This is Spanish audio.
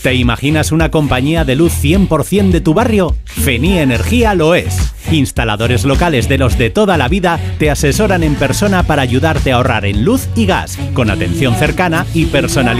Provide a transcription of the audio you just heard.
¿Te imaginas una compañía de luz 100% de tu barrio? Fenie Energía lo es. Instaladores locales de los de toda la vida te asesoran en persona para ayudarte a ahorrar en luz y gas, con atención cercana y personalizada.